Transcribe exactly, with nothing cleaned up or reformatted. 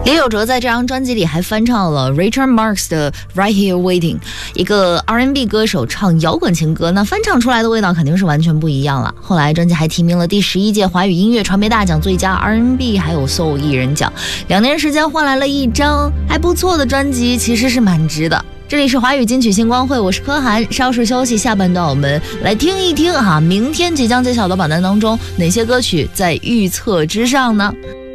李友哲在这张专辑里还翻唱了 Richard Marx 的 Right Here Waiting， 一个 R and B 歌手唱摇滚情歌，那翻唱出来的味道肯定是完全不一样了。后来专辑还提名了第十一届华语音乐传媒大奖最佳 R and B 还有 Soul 艺人奖，两年时间换来了一张还不错的专辑，其实是蛮值的。这里是华语金曲星光会，我是柯涵，稍事休息，下半段我们来听一听哈，明天即将揭晓的榜单当中哪些歌曲在预测之上呢？